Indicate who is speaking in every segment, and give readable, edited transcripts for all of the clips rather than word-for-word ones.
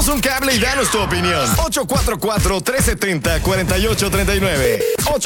Speaker 1: Échanos un cable y danos tu opinión. 844-370-4839.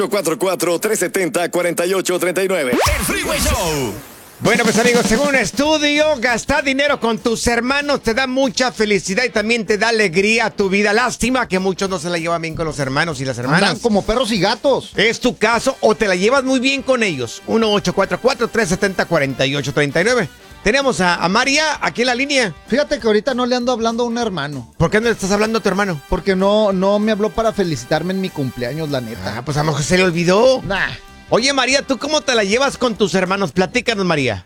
Speaker 1: 844-370-4839. El Freeway Show.
Speaker 2: Bueno, pues amigos, según un estudio, gastar dinero con tus hermanos te da mucha felicidad y también te da alegría a tu vida. Lástima que muchos no se la llevan bien con los hermanos y las hermanas.
Speaker 3: Andan como perros y gatos.
Speaker 2: ¿Es tu caso o te la llevas muy bien con ellos? 1-844-370-4839. Tenemos a María aquí en la línea.
Speaker 3: Fíjate que ahorita no le ando hablando a un hermano.
Speaker 2: ¿Por qué no le estás hablando a tu hermano?
Speaker 3: Porque no me habló para felicitarme en mi cumpleaños, la neta.
Speaker 2: Ah, pues a lo mejor se le olvidó.
Speaker 3: Nah.
Speaker 2: Oye, María, ¿tú cómo te la llevas con tus hermanos? Platícanos, María.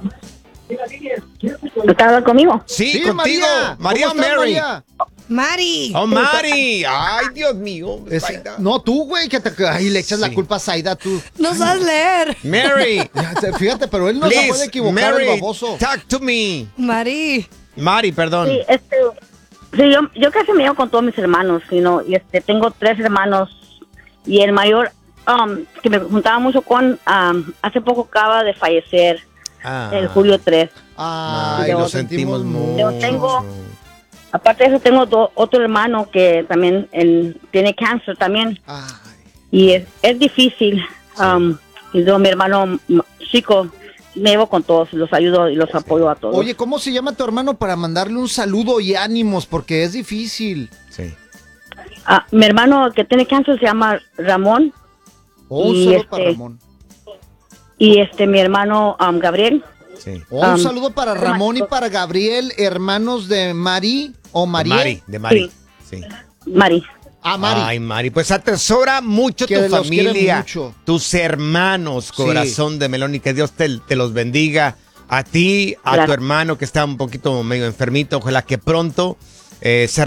Speaker 4: ¿Estás hablando conmigo?
Speaker 2: Sí, contigo. María o
Speaker 3: ¿Cómo estás,
Speaker 2: Mary.
Speaker 3: María?
Speaker 5: Mari.
Speaker 2: Oh, Mari. Ay, Dios mío.
Speaker 3: No, tú, güey, que ahí le echas la culpa a Zaida, tú.
Speaker 5: No sabes leer.
Speaker 2: Mary.
Speaker 3: Fíjate, pero él no se puede equivocar,
Speaker 2: Mary,
Speaker 3: el baboso.
Speaker 2: talk to me.
Speaker 5: Mari.
Speaker 2: Mari, perdón.
Speaker 4: Sí, yo casi me llevo con todos mis hermanos, tengo 3 hermanos y el mayor que me juntaba mucho con, hace poco acaba de fallecer, el julio 3.
Speaker 3: Ay,
Speaker 2: lo sentimos mucho.
Speaker 4: Yo aparte de eso, tengo otro hermano que también tiene cáncer también.
Speaker 3: Ay.
Speaker 4: Y es difícil. Y yo, mi hermano chico, me llevo con todos, los ayudo y los apoyo a todos.
Speaker 3: Oye, ¿cómo se llama tu hermano para mandarle un saludo y ánimos? Porque es difícil.
Speaker 2: Sí.
Speaker 4: Mi hermano que tiene cáncer se llama Ramón.
Speaker 3: Un saludo para Ramón.
Speaker 4: Y mi hermano Gabriel.
Speaker 2: Sí.
Speaker 3: Un saludo para Ramón y para Gabriel, hermanos de Mari o María.
Speaker 2: De Mari. Sí.
Speaker 4: Mari.
Speaker 3: Mari.
Speaker 2: Ay, Mari, pues atesora mucho
Speaker 3: Que
Speaker 2: tu
Speaker 3: los quiere
Speaker 2: familia,
Speaker 3: mucho.
Speaker 2: tus hermanos, corazón de melón, y que Dios te los bendiga. A ti, a tu hermano que está un poquito medio enfermito, ojalá que pronto se